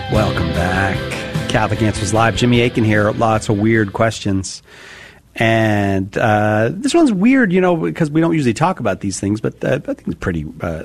Welcome back. Catholic Answers Live. Jimmy Akin here. Lots of weird questions. And this one's weird, because we don't usually talk about these things, but I think it's pretty...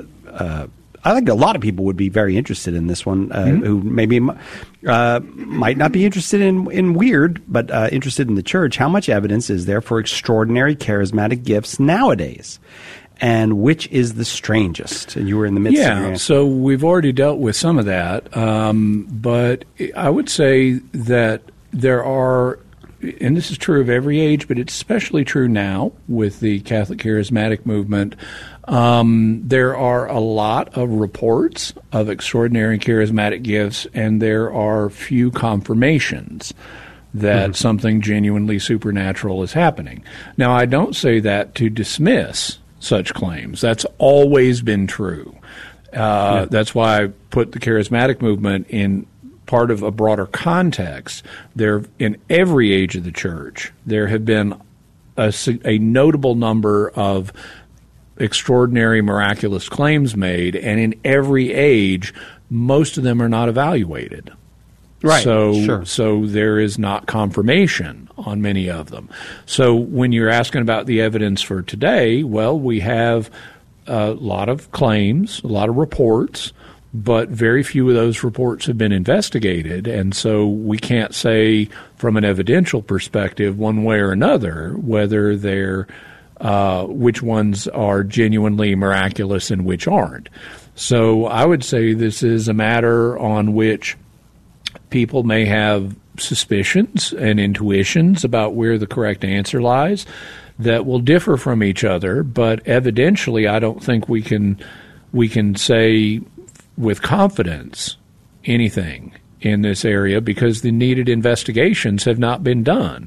I think a lot of people would be very interested in this one, who maybe might not be interested in weird, but interested in the church. How much evidence is there for extraordinary charismatic gifts nowadays? And which is the strangest? And you were in the midst of your answer. So we've already dealt with some of that. But I would say that there are, and this is true of every age, but it's especially true now with the Catholic Charismatic movement, there are a lot of reports of extraordinary charismatic gifts, and there are few confirmations that something genuinely supernatural is happening. Now, I don't say that to dismiss such claims. That's always been true. That's why I put the charismatic movement in part of a broader context. There, in every age of the church, there have been a notable number of extraordinary, miraculous claims made, and in every age, most of them are not evaluated. Right. So there is not confirmation on many of them. So when you're asking about the evidence for today, well, we have a lot of claims, a lot of reports, but very few of those reports have been investigated, and so we can't say from an evidential perspective one way or another whether they're which ones are genuinely miraculous and which aren't. So I would say this is a matter on which people may have suspicions and intuitions about where the correct answer lies that will differ from each other, but evidentially I don't think we can say with confidence anything in this area because the needed investigations have not been done.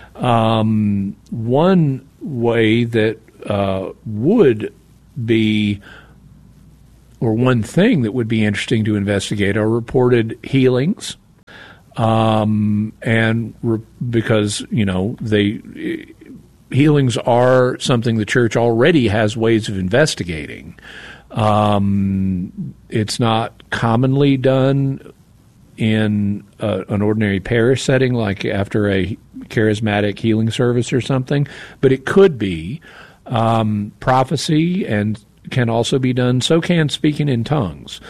One way that would be, or one thing that would be interesting to investigate are reported healings. Because, healings are something the church already has ways of investigating. It's not commonly done in an ordinary parish setting, like after a charismatic healing service or something, but it could be. Prophecy and can also be done. So can speaking in tongues,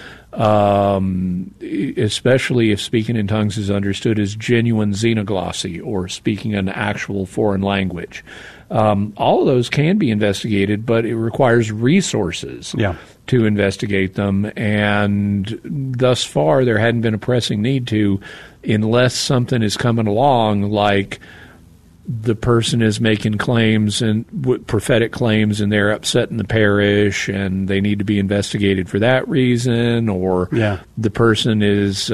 especially if speaking in tongues is understood as genuine xenoglossy or speaking an actual foreign language. All of those can be investigated, but it requires resources to investigate them, and thus far there hadn't been a pressing need to, unless something is coming along like the person is making claims and prophetic claims, and they're upsetting the parish, and they need to be investigated for that reason, or the person is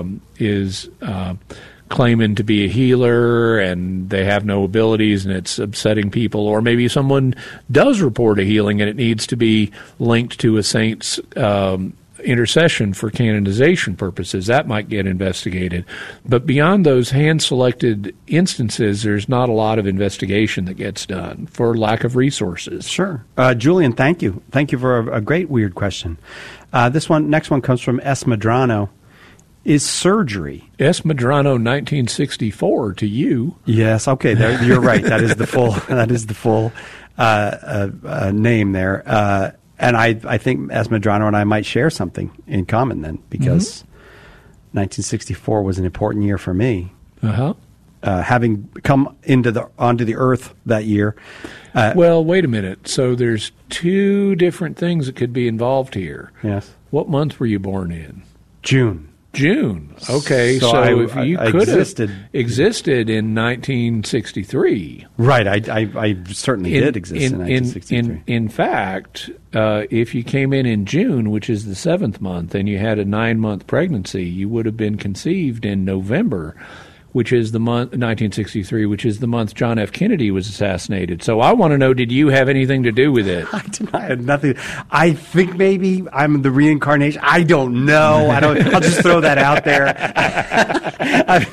claiming to be a healer and they have no abilities and it's upsetting people, or maybe someone does report a healing and it needs to be linked to a saint's intercession for canonization purposes. That might get investigated. But beyond those hand-selected instances, there's not a lot of investigation that gets done for lack of resources. Sure. Julian, thank you. Thank you for a great weird question. Next one comes from S. Madrano. Is surgery... S. Madrano, 1964 to you. Yes, okay, you're right. That is the full name there. And I think S. Madrano and I might share something in common then, because 1964 was an important year for me. Having come onto the earth that year. Well, wait a minute. So there's two different things that could be involved here. Yes. What month were you born in? June. Okay, so if you could have existed in 1963. Right, I certainly did exist in 1963. In fact, if you came in June, which is the 7th month, and you had a 9-month pregnancy, you would have been conceived in November, which is the month 1963, which is the month John F. Kennedy was assassinated. So I want to know, did you have anything to do with it? I had nothing. I think maybe I'm the reincarnation. I don't know. I'll just throw that out there.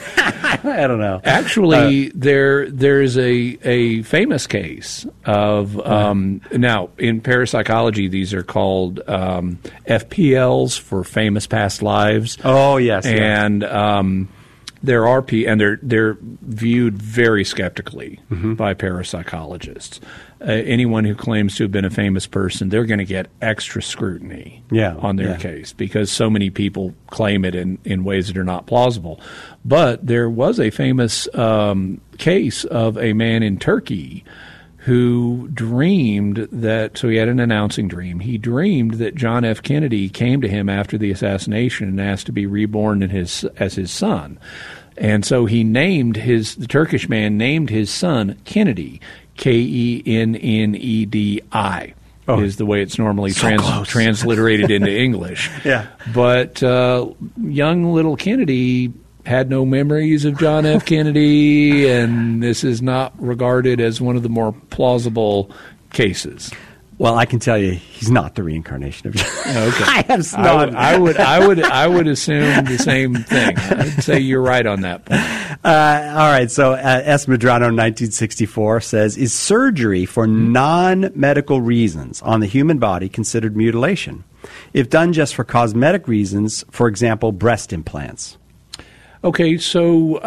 I don't know. Actually, there's a famous case of now in parapsychology these are called FPLs for famous past lives. Oh yes, and there are they're viewed very skeptically by parapsychologists. Anyone who claims to have been a famous person, they're going to get extra scrutiny on their case because so many people claim it in ways that are not plausible. But there was a famous case of a man in Turkey who dreamed that, so he had an announcing dream. He dreamed that John F. Kennedy came to him after the assassination and asked to be reborn as his son. And so he named the Turkish man named his son Kennedy, Kennedi, is the way it's normally transliterated into English. Yeah. But young little Kennedy had no memories of John F. Kennedy, and this is not regarded as one of the more plausible cases. Well, I can tell you, he's not the reincarnation of John. Okay. I would assume the same thing. I'd say you're right on that point. All right. So S. Medrano, 1964, says, is surgery for non-medical reasons on the human body considered mutilation? If done just for cosmetic reasons, for example, breast implants. Okay, so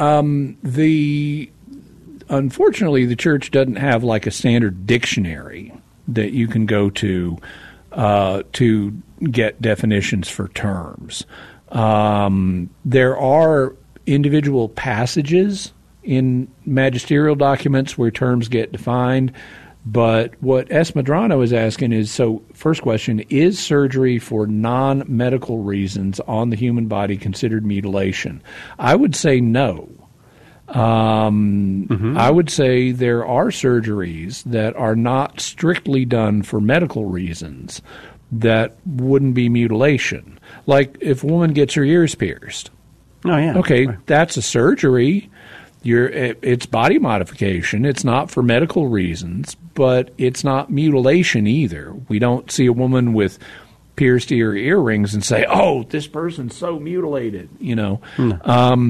unfortunately, the church doesn't have like a standard dictionary that you can go to get definitions for terms. There are individual passages in magisterial documents where terms get defined, but what S. Medrano is asking is, so first question, is surgery for non-medical reasons on the human body considered mutilation? I would say no. I would say there are surgeries that are not strictly done for medical reasons that wouldn't be mutilation. Like if a woman gets her ears pierced. Oh, yeah. Okay, that's a surgery. It's body modification. It's not for medical reasons, but it's not mutilation either. We don't see a woman with pierced earrings and say, "Oh, this person's so mutilated," you know.